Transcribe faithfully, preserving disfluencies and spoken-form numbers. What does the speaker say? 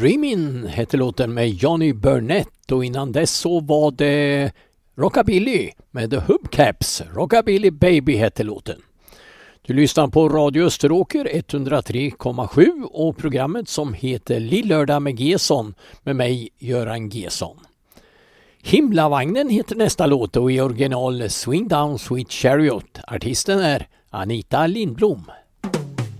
Dreamin' hette låten med Johnny Burnett, och innan dess så var det Rockabilly med The Hubcaps. Rockabilly Baby hette låten. Du lyssnar på Radio Österåker etthundratre komma sju och programmet som heter Lillördag med Gesson med mig Göran Gesson. Himlavagnen heter nästa låt och i original Swing Down Sweet Chariot. Artisten är Anita Lindblom.